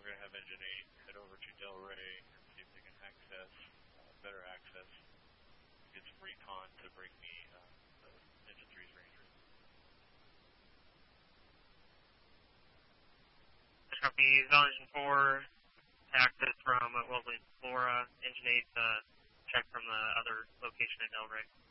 going to have Engine 8 head over to Delray and see if they can access, better access, get some recon to bring me Engine 3's Ranger. Copy, Engine 4, access from Wellesley Flora, Engine 8, check from the other location at Delray.